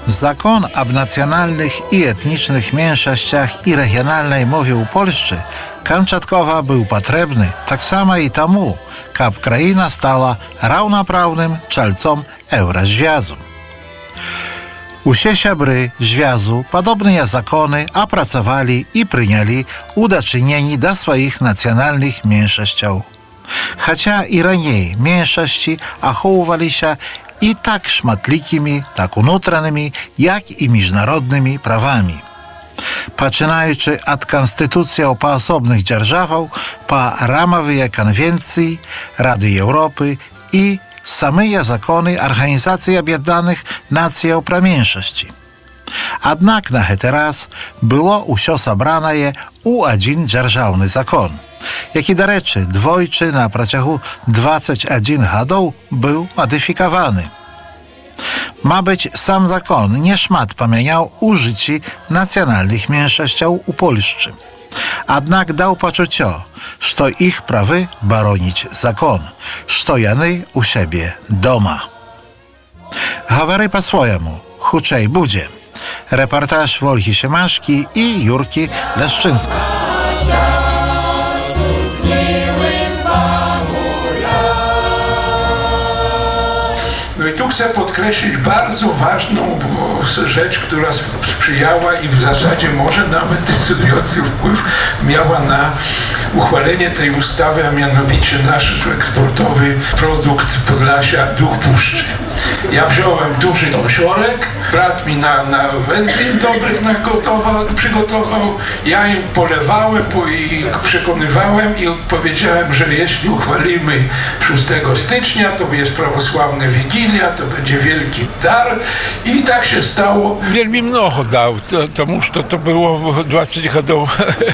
Zakon об nacjonalnych i etnicznych mniejszościach i regionalnej mowie u Polszczy kanczatkowa był potrzebny tak samo i temu, kab kraina stała równoprawnym czalcom Eurozwiązku. Usie siabry Związku podobne zakony opracowali i przyjęli udoczynieni do swoich nacjonalnych mniejszości. Chociaż i raniej mniejszości achowywali się i tak szmatlikimi, tak unutranymi, jak i międzynarodnymi prawami. Poczynając od konstytucji po osobnych dzierżawach, po ramowe konwencje Rady Europy i same zakony Organizacji Objednanych Nacji o mniejszości. Jednak na teraz było usio zabrane u jeden dzierżawny zakon, jaki do rzeczy dwojczy na przeciągu 21 lat był modyfikowany. Ma być sam zakon nie szmat pomieniał użycie nacjonalnych mniejszości u Polszczy. Jednak dał poczucie, że ich prawy bronić zakon, że jany u siebie doma. Говори po swojemu, huczej budzie. Reportaż Wolgi Siemaszki i Jurki Leszczyńska. No i tu chcę podkreślić bardzo ważną rzecz, która sprzyjała i w zasadzie może nawet decydujący wpływ miała na uchwalenie tej ustawy, a mianowicie nasz eksportowy produkt Podlasia Duch Puszczy. Ja wziąłem duży osiorek, brat mi na wędlin dobrych przygotował, ja im polewałem i przekonywałem i powiedziałem, że jeśli uchwalimy 6 stycznia, to jest prawosławna Wigilia, to będzie wielki dar i tak się stało. Wielmi mnogo dał, тому że to było 20 lat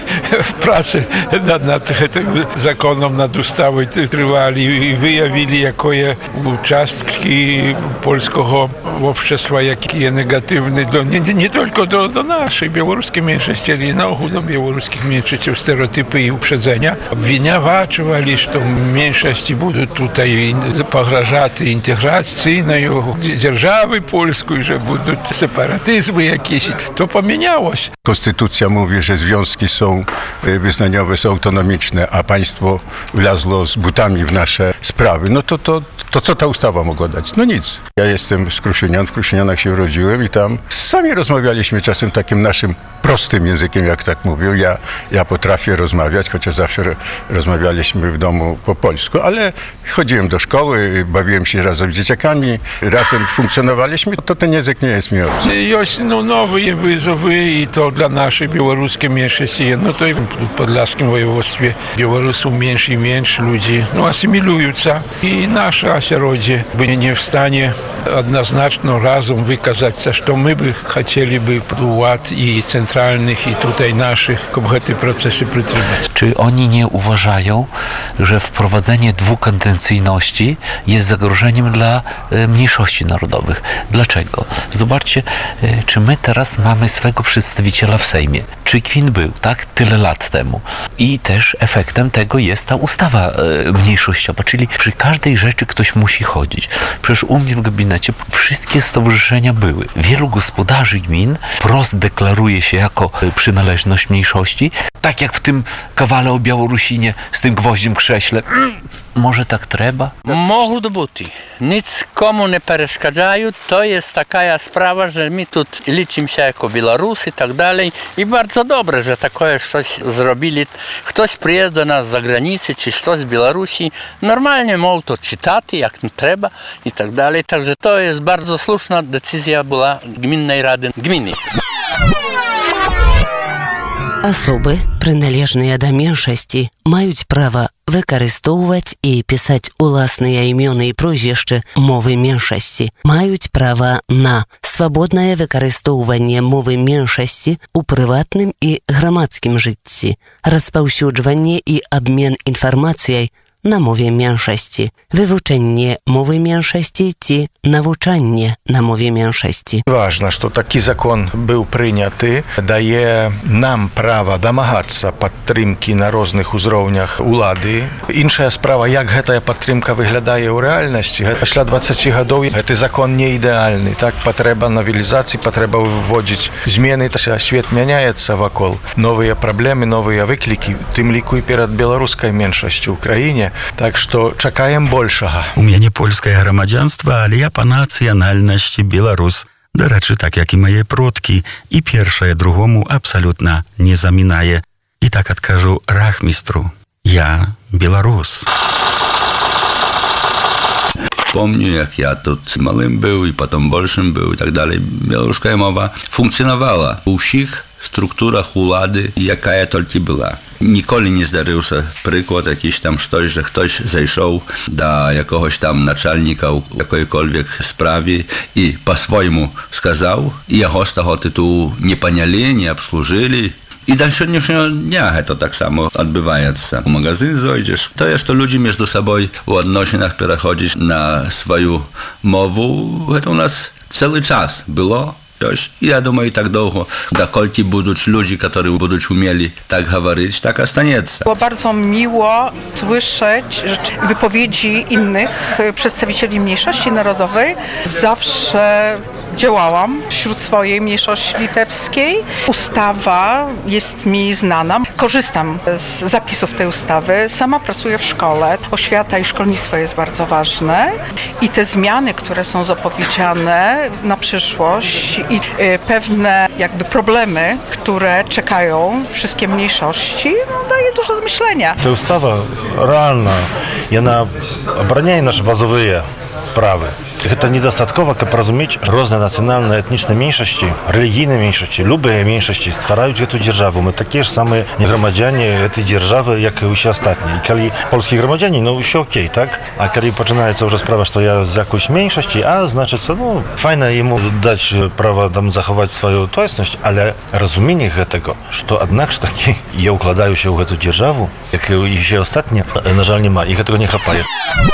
pracy nad tym zakonem, nad ustawą trwali i wyjawili jakie uczastki polskiego общества, jakie negatywne, nie tylko do naszej białoruskiej mniejszości, ale i na ogół do białoruskich mniejszości, stereotypy i uprzedzenia. Obwiniawali, że mniejszości będą tutaj pograżać integracyjnej dzierżawy polskiej, że będą separatyzmy jakieś. To pomieniało się. Konstytucja mówi, że związki są wyznaniowe, są autonomiczne, a państwo wlazło z butami w nasze sprawy. No to co ta ustawa mogła dać? No nic. Ja jestem z Kruszynian, w Kruszynianach się urodziłem i tam sami rozmawialiśmy czasem takim naszym prostym językiem, jak tak mówią. Ja potrafię rozmawiać, chociaż zawsze rozmawialiśmy w domu po polsku, ale chodziłem do szkoły, bawiłem się razem z dzieciakami, razem funkcjonowaliśmy, to ten język nie jest mi obcy. Jest nowe wyzwy i to dla naszej białoruskiej mniejszości, no to i w podlaskim województwie Białorusów mniejszy i mniejszy ludzi asymilują się i nasze осероdzie byli nie w stanie jednoznacznie razem wykazać, że my by chcieliby ład i centralnych i tutaj naszych te procesy przytrzymać. Czy oni nie uważają, że wprowadzenie dwukadencyjności jest zagrożeniem dla mniejszości narodowych? Dlaczego? Zobaczcie, czy my teraz mamy swego przedstawiciela w Sejmie. Czy Kwin był, tak? Tyle lat temu. I też efektem tego jest ta ustawa mniejszościowa, czyli przy każdej rzeczy ktoś musi chodzić. Przecież u mnie w gabinecie wszystkie stowarzyszenia były. Wielu gospodarzy gmin wprost deklaruje się jako przynależność mniejszości, tak jak w tym kawale o Białorusinie z tym gwoździem w krześle. Może tak trzeba? Mogą być. Nic komu nie przeszkadzają. To jest taka sprawa, że my tu liczymy się jako Białorusy i tak dalej. I bardzo dobre, że takie coś zrobili. Ktoś przyjeżdża do nas z zagranicy, czy coś z Białorusi. Normalnie mogą to czytać, jak trzeba i tak dalej. Także to jest bardzo słuszna decyzja była Gminnej Rady Gminy. Особи, приналежныя да меншасці, маюць права выкарыстоўваць і пісаць уласныя імёны і прозвішчы мовы меншасці. Маюць права на свабоднае выкарыстоўванне мовы меншасці ў прыватным і грамадскім жыцці, распаўсюджванне і абмен інфармацыяй na mowie mniejszości, wywuczenie mowy mniejszości czy nauczanie na mowie mniejszości. Ważne, że taki zakon był przyjęty, daje nam prawo domagać się podtrzymki na różnych uzrowniach władzy. Inna sprawa, jak ta podtrzymka wygląda w realności. После 20 lat ten zakon nie idealny, tak? Potrzeba nowelizacji, potrzeba wwodzić zmiany, świat zmienia się wokół. Nowe problemy, nowe wykliki, tym liku i przed białoruską mniejszością w Ukrainie. Tak że czekamy большego. У мяне польскае грамадзянства, але я па нацыянальнасці беларус. Дарэчы, так як і мае продкі, і першае другому абсалютна не замінае. І так адкажу рахмістру. Я беларус. Помню, jak ja тут малым był i potem большym był i tak dalej. Białoruska mowa funkcjonowała u wszystkich strukturach władzy, jaka tylko była. Nikoли nie zdarzył się przykład jakiś tam coś, że ktoś zajrzał do jakiegoś tam naczelnika w jakiejkolwiek sprawie i po swojemu skazał i jego z tego tytułu nie paniali, nie obsłużyli. I do dzisiejszego dnia to tak samo odbywa się. W magazyn zajdziesz, to jest to ludzie między sobą w odnosinach przechodzić na swoją mowę. To u nas cały czas było. I ja думаю, tak długo, dokąd będą ludzie, którzy będą umieli tak mówić, tak zostanie. Było bardzo miło słyszeć wypowiedzi innych przedstawicieli mniejszości narodowej. Zawsze działałam wśród swojej mniejszości litewskiej. Ustawa jest mi znana. Korzystam z zapisów tej ustawy. Sama pracuję w szkole. Oświata i szkolnictwo jest bardzo ważne. I te zmiany, które są zapowiedziane na przyszłość i pewne jakby problemy, które czekają wszystkie mniejszości, daje dużo do myślenia. Ta ustawa realna, ona obrania nasze bazowe prawa. Это недостатково, как разуметь, różne nacjonalne, etniczne mniejszości, religijne mniejszości, любые mniejszości stwarzają эту державу. Мы такие же самые громадяне этой державы, jak i все остальные. И коли polskie громадяне, no все окей, tak? A коли починається вже справа, що я з якоїсь mniejszości, a значит, ну, файно йому дать право там заховать свою тоєсність, але розуміння tego, що однак ж таки я укладаю się w эту державу, jak i все остальные, на жаль, нема, їх этого не хапає.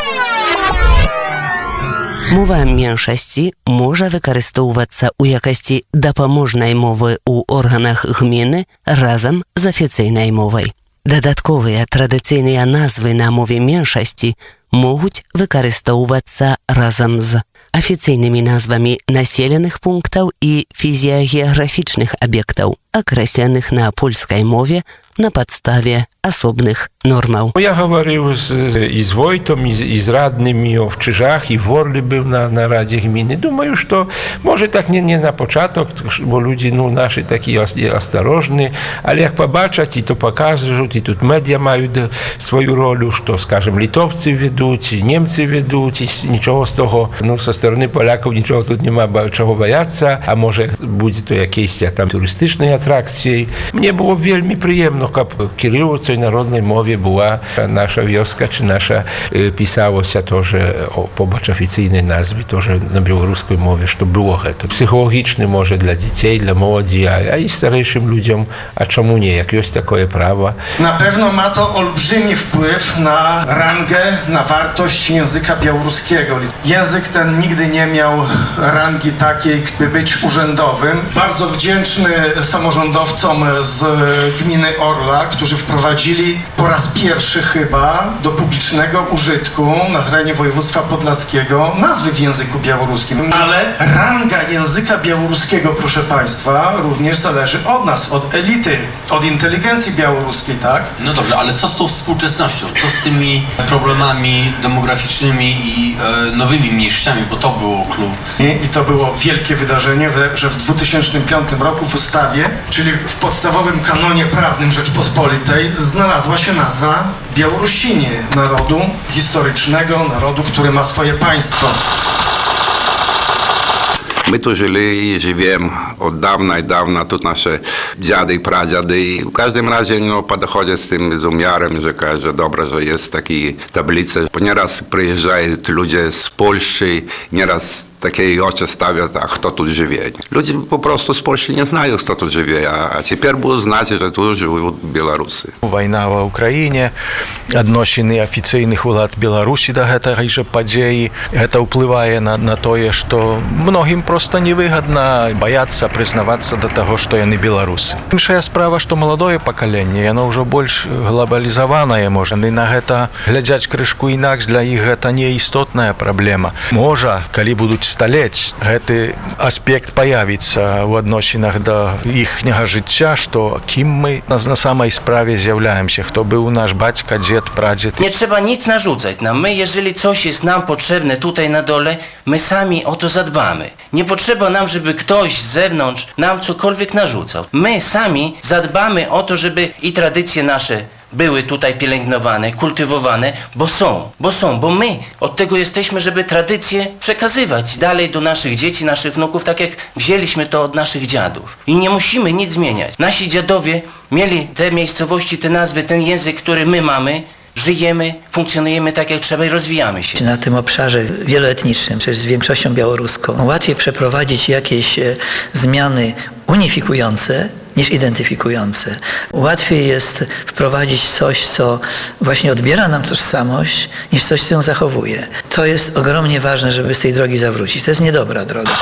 Мова mniejszości może wykарыстоўвацца ў якасці дапаможнай мовы ў органах гміны разам з афіцыйнай мовай. Дадатковыя традыцыйныя назвы на мове меншасці могуць выкарыстоўвацца разам з афіцыйнымі назвамі населеных пунктаў і фізіягеаграфічных аб'ектаў, акрэсленых на польскай мове на podstawie osobnych normał. Ja говорил и с Wojtom, и с radnymi o Wczyżach, i w Worli był na Radzie Gminy. Думаю, что może tak nie na początek, bo ludzie no, nasi taki ostrożni, ale jak pobaczać i to pokażą, i tu media mają swoją rolę, że скажем, Litowcy ведą, i Niemcy ведą, i niczego z tego, no ze strony Polaków niczego tu nie ma czego bojaться, a może będzie to jakieś tam turystycznej atrakcji. Mnie było wielmi przyjemno, jak Kiryło, co narodnej mowie była nasza wioska, czy nasza pisało się to, że pobacz oficyjnej nazwy, to, że na białoruskiej mowie, że to było to psychologiczne może dla dzieci, dla młodzi, a i starszym ludziom, a czemu nie, jak jest takie prawo. Na pewno ma to olbrzymi wpływ na rangę, na wartość języka białoruskiego. Język ten nigdy nie miał rangi takiej, by być urzędowym. Bardzo wdzięczny samorządowcom z gminy Orla, którzy wprowadzili po raz pierwszy chyba do publicznego użytku na terenie województwa podlaskiego nazwy w języku białoruskim. Ale ranga języka białoruskiego, proszę Państwa, również zależy od nas, od elity, od inteligencji białoruskiej, tak? No dobrze, ale co z tą współczesnością? Co z tymi problemami demograficznymi i nowymi mniejszościami, bo to było clue. I to było wielkie wydarzenie, że w 2005 roku w ustawie, czyli w podstawowym kanonie prawnym Rzeczpospolitej, znalazła się nazwa Białorusini, narodu historycznego, narodu, który ma swoje państwo. My tu żyli i żyjemy od dawna i dawna. Tu nasze dziady i pradziady. I w każdym razie podchodzę z tym z umiarem, że dobrze, że jest takie tablice. Nieraz przyjeżdżają ludzie z Polski, nieraz takie oczy stawią, a kto tu żyje. Ludzie po prostu z Polski nie znają, kto tu żyje, a teraz będą znać, że tu żyją Białorusy. Wojna w Ukrainie, odnosiny oficjalnych władz Białorusi do tego, że podzieje, to wpływa na to, że mnogim prosto niewygodno boяться przyznawać do tego, że oni Białorusy. Inna sprawa, że młode pokolenie, ono już bardziej globalizowane, może i na to глядять крышку інакш, для іх гэта неістотная праблема. Можа, калі будуць сталець, гэты аспект паявіцца ў адносінах да іхняга жыцця, што кім мы на самай справе з'яўляемся, хто быў наш бацька, дзед, прадзед. Nie trzeba nic narzucać nam. My, jeżeli coś jest nam potrzebne tutaj na dole, my sami o to zadbamy. Nie potrzeba nam, żeby ktoś z zewnątrz nam cokolwiek narzucał. My sami zadbamy o to, żeby i tradycje nasze były tutaj pielęgnowane, kultywowane, bo my od tego jesteśmy, żeby tradycje przekazywać dalej do naszych dzieci, naszych wnuków, tak jak wzięliśmy to od naszych dziadów. I nie musimy nic zmieniać. Nasi dziadowie mieli te miejscowości, te nazwy, ten język, który my mamy, żyjemy, funkcjonujemy tak jak trzeba i rozwijamy się. Na tym obszarze wieloetnicznym, czy z większością białoruską, łatwiej przeprowadzić jakieś zmiany unifikujące niż identyfikujące. Łatwiej jest wprowadzić coś, co właśnie odbiera nam tożsamość, niż coś, co ją zachowuje. To jest ogromnie ważne, żeby z tej drogi zawrócić. To jest niedobra droga.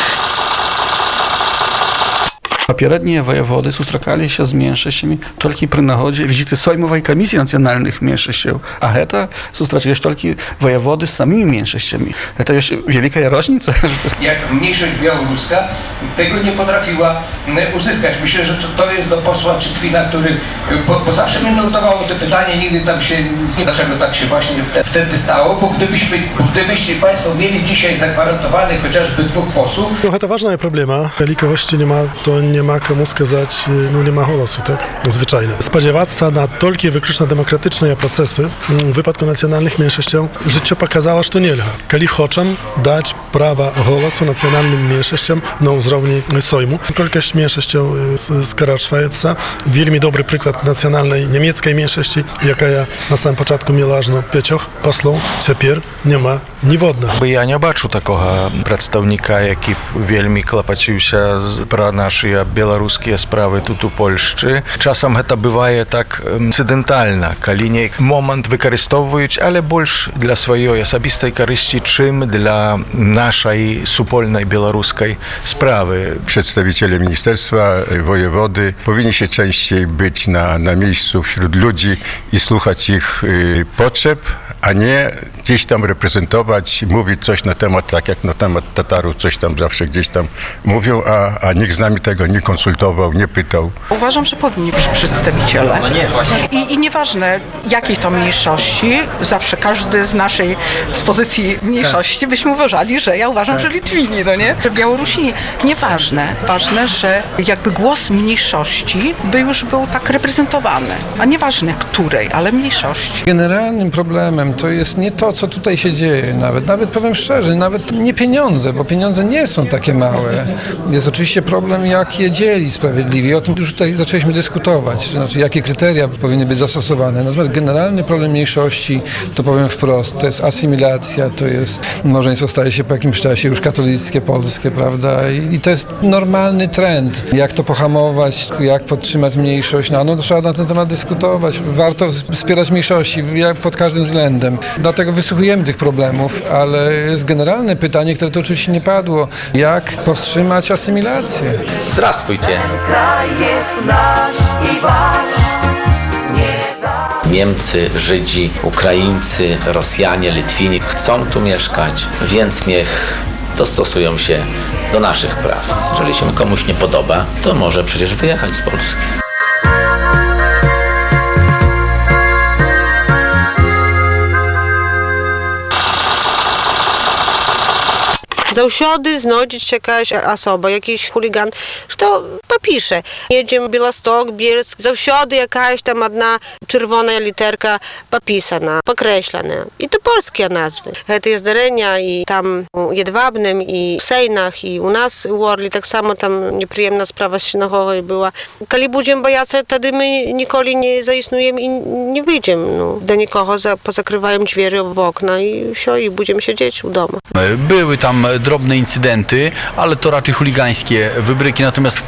Попередние воеводы сустракаліся з меншасцямі толькі пры нагодзе візіты соймавай камісіі нацыянальных меншасцяў, а гэта сустрачаюць толькі воеводы з самымі меншасцямі. Это ёсць вялікая różnica. Jak mniejszość białoruska tego nie potrafiła uzyskać. Myślę, że to jest do posła Czykwina, który bo zawsze mnie nurtowało to pytanie, nigdy tam się, dlaczego tak się właśnie wtedy stało, bo gdybyście Państwo mieli dzisiaj zagwarantowanych chociażby 2 posłów. To ważna problema. Wielkości nie ma, to nie ma komu skazać, nie ma głosu, tak? Zwyczajnie. Spodziewać się na tylko wyłącznie demokratyczne procesy w wypadku nacjonalnych mniejszości życie pokazało, że to nie da. Kiedy chcą dać prawa głosu nacjonalnym mniejszościom na uzrowni Sejmu. Wielkość mniejszości skaracza. Wielmi dobry przykład nacjonalnej niemieckiej mniejszości, jaka na samym początku miała aż 5 posłów, teraz nie ma niewodnego. Ja nie baczę takiego przedstawnika, jaki wielmi klapacił się про наші білоруські справи тут у Польщі. Часом це буває так інцидентально, коли ніяк момент використовують, але більш для своєї особистої користі, чим для нашої супольної білоруської справи. Przedstawiciele ministerstwa, wojewody powinni się częściej być na miejscu wśród ludzi i słuchać ich potrzeb, a nie gdzieś tam reprezentować, mówić coś na temat, tak jak na temat Tatarów, coś tam zawsze gdzieś tam mówią, a nikt z nami tego nie konsultował, nie pytał. Uważam, że powinni być przedstawiciele. No nie, właśnie. I nieważne jakiej to mniejszości, zawsze każdy z naszej, z pozycji mniejszości byśmy uważali, że ja uważam, że Litwini, no nie? Że Białorusini, nieważne. Ważne, że jakby głos mniejszości już był tak reprezentowany. A nieważne której, ale mniejszości. Generalnym problemem to jest nie to, co tutaj się dzieje nawet powiem szczerze, nawet nie pieniądze, bo pieniądze nie są takie małe. Jest oczywiście problem, jak je dzieli sprawiedliwie. O tym już tutaj zaczęliśmy dyskutować, znaczy jakie kryteria powinny być zastosowane. Natomiast generalny problem mniejszości, to powiem wprost, to jest asymilacja, to jest małżeństwo staje się po jakimś czasie już katolickie, polskie, prawda? I to jest normalny trend. Jak to pohamować, jak podtrzymać mniejszość, no trzeba na ten temat dyskutować. Warto wspierać mniejszości pod każdym względem. Dlatego wysłuchujemy tych problemów, ale jest generalne pytanie, które to oczywiście nie padło. Jak powstrzymać asymilację? Здравствуйте. Kraj jest nasz i wasz. Niemcy, Żydzi, Ukraińcy, Rosjanie, Litwini chcą tu mieszkać, więc niech dostosują się do naszych praw. Jeżeli się komuś nie podoba, to może przecież wyjechać z Polski. Zаўсёды знойдзецца якаясь асоба, якийсь хуліган, што pisze. Jedziemy Białystok, Bielsk, zawsiody jakaś tam jedna czerwona literka popisana, pokreślana. I to polskie nazwy. To jest Darenia i tam u Jedwabnym i w Sejnach i u nas w Orli tak samo tam nieprzyjemna sprawa z synagogi była. Kiedy będziemy bojać, wtedy my nikoли nie zaistnujemy i nie wyjdziemy. Do nikogo pozakrywają drzwi w okna i все, i będziemy siedzieć u domu. Były tam drobne incydenty, ale to raczej chuligańskie wybryki, natomiast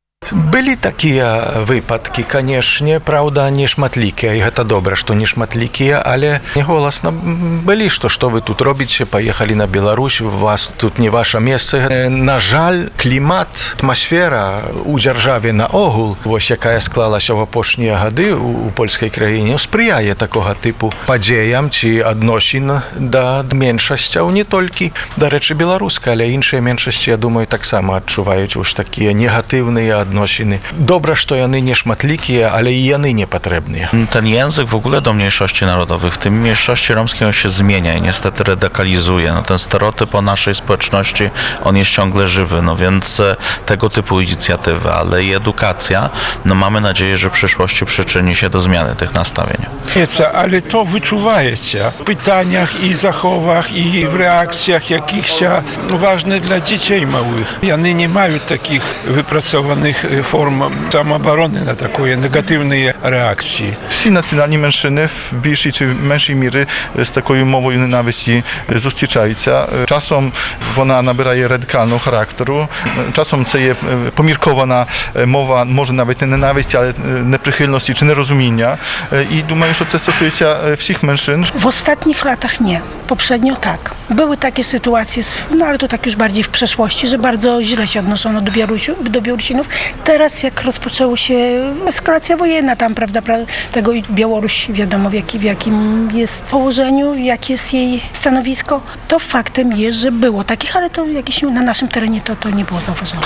Былі такія выпадкі, канешне, праўда, не шматлікія, і гэта добра, што не шматлікія, але голасна былі, што вы тут робіце, паехалі на Беларусь, у вас тут не ваша месца. На жаль, клімат, атмасфера у дзяржаве наогул, вось якая склалася ў апошнія гады у польскай краіне, спрыяе такога тыпу падзеям ці адносін да меншасцяў, не толькі, дарэчы, беларускай, але іншыя меншасці, я думаю, таксама адчуваюць вось такія негатыўныя адносіны. Добра, што яны не шматлікія, ale i jany niepotrzebne. Ten język w ogóle do mniejszości narodowych, w tym mniejszości romskiej, on się zmienia i niestety radykalizuje. No, ten stereotyp o naszej społeczności, on jest ciągle żywy, no więc tego typu inicjatywy, ale i edukacja, no mamy nadzieję, że w przyszłości przyczyni się do zmiany tych nastawień. Ale to wyczuwajecie w pytaniach i zachowach i w reakcjach jakichś ważnych dla dzieci małych. One nie mają takich wypracowanych form samoobrony na takie negatywne reakcje. Всі національні меншини в більшій чи меншій мірі з такою мовою ненависті зустрічаються. Часом вона набирає радикального характеру, часом це є поміркована мова, може навіть не ненависті, але неприхильності чи нерозуміння. I думаю, що це стосується всіх меншин. W ostatnich latach nie. Poprzednio tak. Były takie sytuacje, no ale to tak już bardziej w przeszłości, że bardzo źle się odnoszono do Białorusinów. Teraz jak rozpoczęła się eskalacja wojenna tam, prawda, tego Białoruś wiadomo w jakim jest położeniu, jakie jest jej stanowisko, to faktem jest, że było takich, ale to jakieś na naszym terenie to nie było zauważone.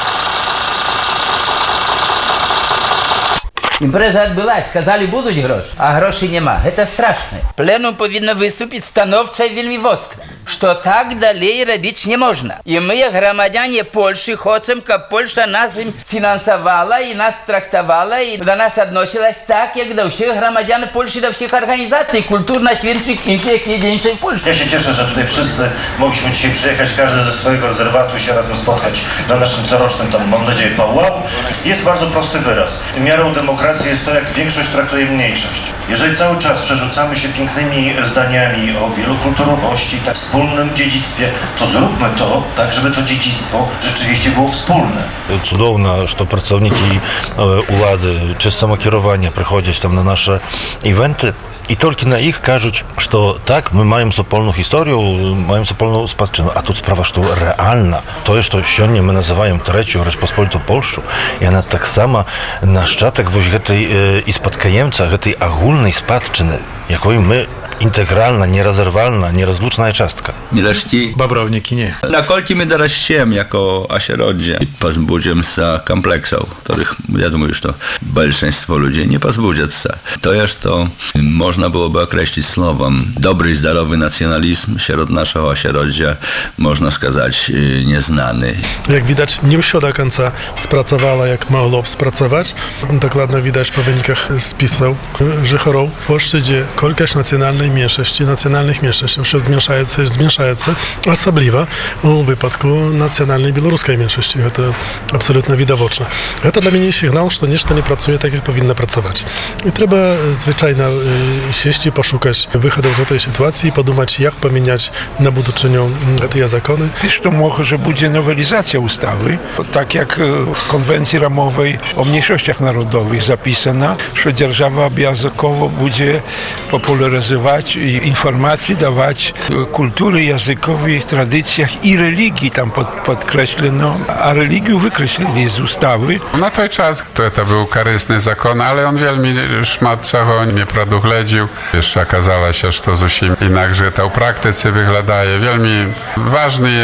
Імпреза адбылась, сказали, будуть гроші, а грошей нема. Це страшно. Пленум повинно виступити становчо і вельми востро, що так далі робити не можна. І ми, як громадяни Польщі, хочемо, щоб Польща нас фінансувала і нас трактувала, і до нас відносилась так, як до всіх громадян Польщі, до всіх організацій, kulturno-świętych, інших інших в Польщі. Ja się cieszę, że tutaj wszyscy mogliśmy dzisiaj przyjechać, każdy ze swojego rezerwatu i się razem spotkać na naszym corocznym, tam mam nadzieję, powłał. Jest bardzo prosty wyraz. Miarą demokracji jest to, jak większość traktuje mniejszość. Jeżeli cały czas przerzucamy się pięknymi zdaniami o wielokulturowości, tak, wspólnym dziedzictwie, to zróbmy to tak, żeby to dziedzictwo rzeczywiście było wspólne. Cudowne, że pracownicy władzy czy samokierowania przychodzą tam na nasze eventy i tylko na ich кажуть, że tak, my mamy wspólną historię, mamy wspólną spadczynę, a tu sprawa, że to realna. To jest to, co my nazywamy Trzecią Rzeczpospolitą Polską i ona tak samo naszczatek tej i spadkajemca tej ogólnej spadczyny, jaką my integralna, nierozerwalna, nierozluczna частка. Mileszki, Babrowniki nie. Nakolki my dorościem jako asierodzie i pozbudziem się kompleksów, których ja думаю, że большинство ludzi nie pozbudzą się. To jest to, można byłoby określić słowem, dobry i zdrowy nacjonalizm wśród naszego asierodzia, można сказать, nieznany. Jak widać, nie все do końca spracowała, jak mogło spracować. Dokładnie widać po wynikach spisów, że chorób w Polsce, gdzie kolkaś nacjonalnej nacjonalnych mniejszości się zmniejszające, osobliwa w wypadku nacjonalnej białoruskiej mniejszości. To absolutnie widoczne. To dla mnie sygnał, że nieszta nie pracuje tak, jak powinno pracować. I trzeba zwyczajnie sieść i poszukać wychodów z tej sytuacji i podumać, jak pomieniać na budoczeniu te zakony. Też to może, że będzie nowelizacja ustawy, tak jak w konwencji ramowej o mniejszościach narodowych zapisana, że dzierżawa obowiązkowo będzie popularyzować i informacji dawać kultury językowej, tradycjach i religii tam podkreślono, a religię wykreślili z ustawy. Na ten czas to był korzystny zakon, ale on wiele szmat czego nie produchledził. Jeszcze okazało się, że to zupełnie inaczej to w praktyce wyglądaje. Wielmi ważne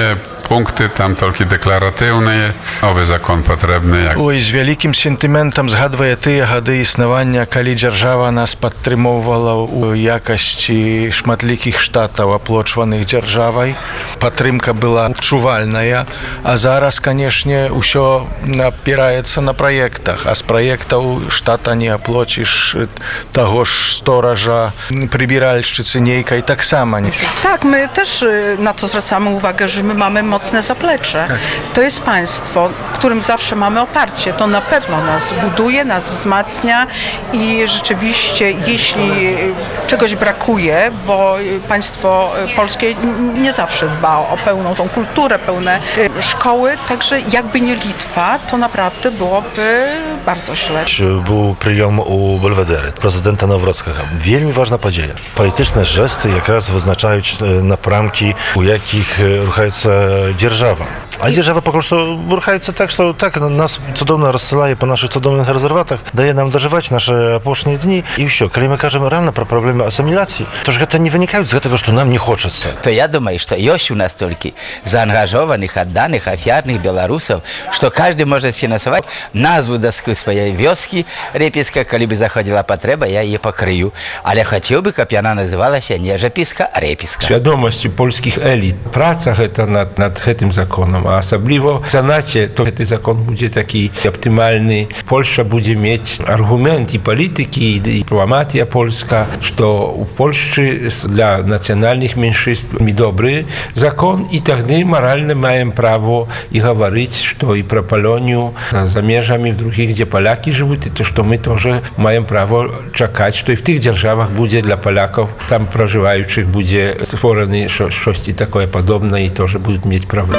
punkty, tam tylko deklaratywne, nowy zakon potrzebny. Ой, з вялікім сентыментам згадвае тыя гады існавання, калі дзяржава нас падтрымоўвала ў якасці шматлікіх штатаў, аплочваных дзяржавай. Падтрымка была адчувальная, а зараз, канешне, ўсё апіраецца на праектах, а з праектаў штата не аплоціш таго ж стоража, прыбіральшчыцы нейкай таксама nie. Tak, my też na to zwracamy uwagę, że my mamy mocne zaplecze. To jest państwo, którym zawsze mamy oparcie. To na pewno nas buduje, nas wzmacnia i rzeczywiście, jeśli czegoś brakuje, bo państwo polskie nie zawsze dba o pełną tą kulturę, pełne szkoły, także jakby nie Litwa, to naprawdę byłoby bardzo źle. Był przyjom u Belwedery, prezydenta Nawrockiego. Wielmi ważna podieja. Polityczne gesty якраз визначають напрямки, у яких рухається держава. А держава поки що рухається так, що так нас цудовно розсилає по наших цудовних резерватах, дає нам доживати наші опошні дні. І все, коли ми кажемо реально про проблеми асиміляції, то ж це не виникає з того, що нам не хочеться. То я думаю, что есть у нас столько заангажованных, отданных, офиарных белорусов, что каждый может финансовать назву доску своей вёски Реписка, коли бы заходила потреба, я ее покрою. Але хотел бы, чтобы она называлась не Rzepiska, a Repiska. Świadomość polskich elit, praca nad tym zakonem, a особливо w Senacie, to ten zakon będzie taki optymalny. Polska będzie mieć argument i polityki, i dyplomatia polska, że u Polsce dla nacjonalnych mniejszości dobry zakon i wtedy moralnie mają prawo i mówić, że i pro Polonię za mierzami w drugich, gdzie Polaki żyją, to że my też mają prawo czekać, że i w tych dzierżawach będzie dla Polaków tam проживающих będzie stworzone coś takie podobne i to, że będą mieć prawo.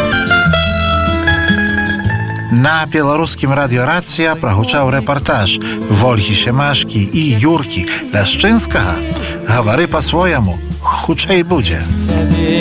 На беларускім радыёрацыя прагучаў рэпартаж Вольгі Семашкі і Юркі Ляшчынскага. Гавары па-свойаму, хутчэй будзе.